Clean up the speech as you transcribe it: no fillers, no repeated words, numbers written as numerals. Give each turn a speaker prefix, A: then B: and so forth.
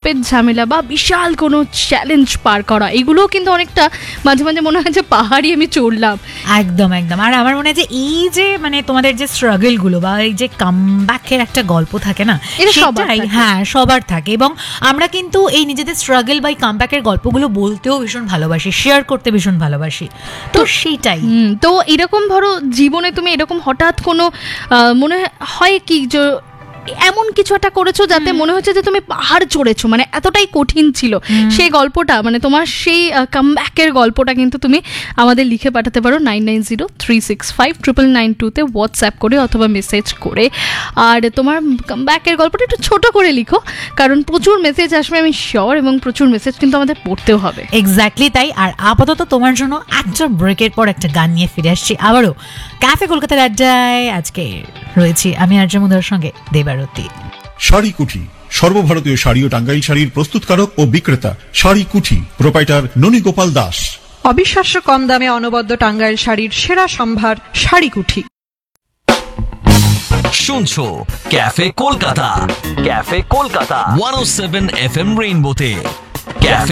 A: ব্রেকআপের ঝামেলা বা বিশাল কোনো চ্যালেঞ্জ পার করা, এগুলোও কিন্তু অনেকটা মাঝে মাঝে মনে হয় যে পাহাড়ি আমি চড়লাম।
B: একদম একদম। আর আমার মনে হয় যে এই যে মানে তোমাদের যে স্ট্রাগলগুলো বা এই যে কামব্যাকের একটা গল্প থাকে না,
A: এটা সবার
B: সেটাই
A: থাকে।
B: হ্যাঁ সবার থাকে। এবং আমরা কিন্তু এই নিজেদের স্ট্রাগল বা কামব্যাকের গল্পগুলো বলতেও ভীষণ ভালোবাসি, শেয়ার করতে ভীষণ ভালোবাসি। তো সেইটাই।
A: তো এরকম ধরো জীবনে তুমি এরকম হঠাৎ কোনো মনে হয় কি যে এমন কিছু একটা করেছো যাতে মনে হচ্ছে যে তুমি পাহাড় চড়েছো, মানে এতটাই কঠিন ছিল সেই গল্পটা, মানে তোমার সেই কামব্যাকের গল্পটা কিন্তু তুমি আমাদের লিখে পাঠাতে পারো 9903659992-তে হোয়াটসঅ্যাপ করে অথবা মেসেজ করে। আর তোমার কামব্যাকের গল্পটা একটু ছোট করে লিখো, কারণ প্রচুর মেসেজ আসবে আমি শিওর, এবং প্রচুর মেসেজ কিন্তু আমাদের পড়তেও হবে।
B: এক্স্যাক্টলি তাই। আর আপাতত তোমার জন্য একটা ব্রেকের পর একটা গান নিয়ে ফিরে আসছি আবারও ক্যাফে কলকাতার আড্ডায়। আজকে রয়েছি আমি আর্যমুদার সঙ্গে দেবারতী।
C: শাড়ি কুঠি, সর্বভারতীয় শাড়ি ও টাঙ্গাইল শাড়ির প্রস্তুতকারক ও বিক্রেতা শাড়ি কুঠি, প্রোপাইটার ননী গোপাল দাস।
D: অবিশ্বাস্য কম দামে অনবদ্য টাঙ্গাইল শাড়ির সেরা সম্ভার শাড়ি কুঠি।
E: শুনছো cafe Kolkata, cafe Kolkata 107 FM রেইনবোতে। Cafe